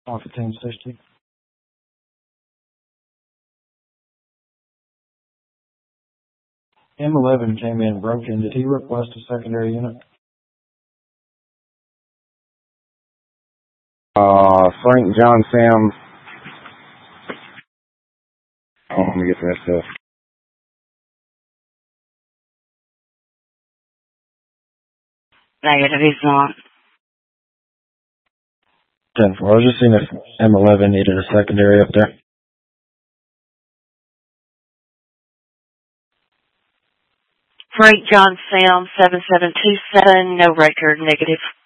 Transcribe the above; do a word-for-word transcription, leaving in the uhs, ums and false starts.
Off at ten sixty. M eleven came in broken. Did he request a secondary unit? Uh, Frank John Sam. Oh, let me get that stuff. Negative, he's not. ten four. I was just seeing if M eleven needed a secondary up there. Frank John Sam, seven seven two seven, no record, negative.